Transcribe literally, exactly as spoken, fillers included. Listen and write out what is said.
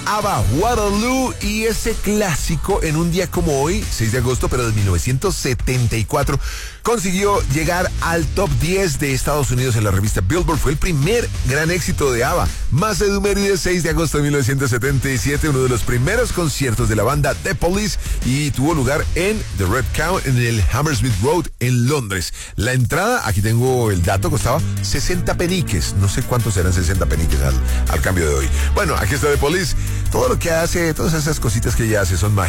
ABBA, Waterloo, y ese clásico en un día como hoy, seis de agosto, pero de mil novecientos setenta y cuatro, consiguió llegar al top diez de Estados Unidos en la revista Billboard. Fue el primer gran éxito de ABBA. Macedú Mérida, seis de agosto de mil novecientos setenta y siete, uno de los primeros conciertos de la banda The Police, y tuvo lugar en The Red Cow, en el Hammersmith Road, en Londres. La entrada, aquí tengo el dato, costaba sesenta peniques. No sé cuántos serán sesenta peniques al, al cambio de hoy. Bueno, aquí está The Police. Todo lo que hace, todas esas cositas que ella hace son mágicas.